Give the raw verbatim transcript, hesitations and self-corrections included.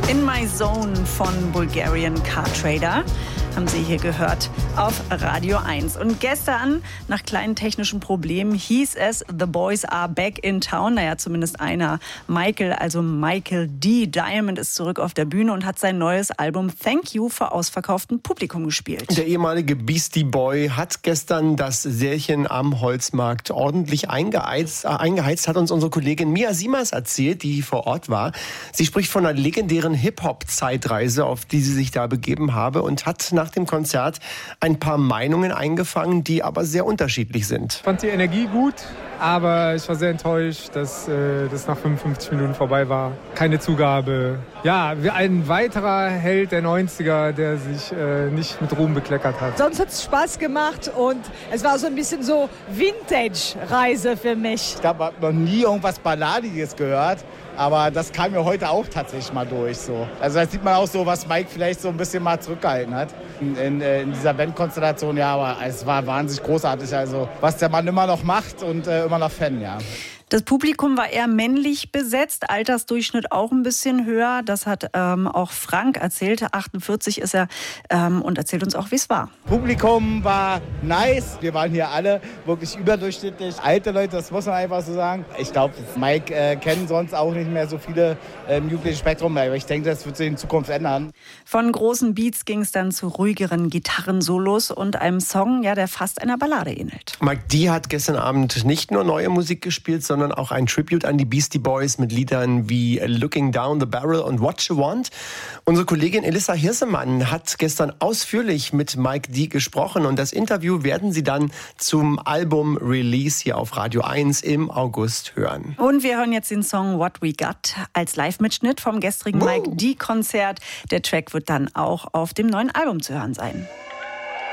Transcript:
In My Zone von Bulgarian Car Trader haben Sie hier gehört auf Radio eins. Und gestern, nach kleinen technischen Problemen, hieß es, The Boys are back in town. Naja, zumindest einer. Michael, also Michael D. Diamond, ist zurück auf der Bühne und hat sein neues Album Thank You vor ausverkauftem Publikum gespielt. Der ehemalige Beastie Boy hat gestern das Särchen am Holzmarkt ordentlich eingeheizt, äh, eingeheizt, hat uns unsere Kollegin Mia Siemers erzählt, die vor Ort war. Sie spricht von einer legendären Hip-Hop-Zeitreise, auf die sie sich da begeben habe, und hat nach dem Konzert ein paar Meinungen eingefangen, die aber sehr unterschiedlich sind. Ich fand die Energie gut, aber ich war sehr enttäuscht, dass äh, das nach fünfundfünfzig Minuten vorbei war. Keine Zugabe. Ja, wie ein weiterer Held der neunziger, der sich äh, nicht mit Ruhm bekleckert hat. Sonst hat es Spaß gemacht und es war so ein bisschen so Vintage-Reise für mich. Ich habe noch nie irgendwas Balladiges gehört, aber das kam mir heute auch tatsächlich mal durch. So. Also da sieht man auch so, was Mike vielleicht so ein bisschen mal zurückgehalten hat in, in, in dieser Bandkonstellation. Ja, aber es war wahnsinnig großartig, also was der Mann immer noch macht und äh, immer noch Fan, ja. Das Publikum war eher männlich besetzt, Altersdurchschnitt auch ein bisschen höher. Das hat ähm, auch Frank erzählt. achtundvierzig ist er ähm, und erzählt uns auch, wie es war. Publikum war nice. Wir waren hier alle wirklich überdurchschnittlich alte Leute, das muss man einfach so sagen. Ich glaube, Mike äh, kennen sonst auch nicht mehr so viele äh, im jugendlichen Spektrum, aber ich denke, das wird sich in Zukunft ändern. Von großen Beats ging es dann zu ruhigeren Gitarrensolos und einem Song, ja, der fast einer Ballade ähnelt. Mike D. hat gestern Abend nicht nur neue Musik gespielt, sondern auch ein Tribute an die Beastie Boys mit Liedern wie Looking Down the Barrel und What You Want. Unsere Kollegin Elissa Hirsemann hat gestern ausführlich mit Mike D. gesprochen und das Interview werden Sie dann zum Album-Release hier auf Radio eins im August hören. Und wir hören jetzt den Song What We Got als Live-Mitschnitt vom gestrigen Wow. Mike D. Konzert. Der Track wird dann auch auf dem neuen Album zu hören sein.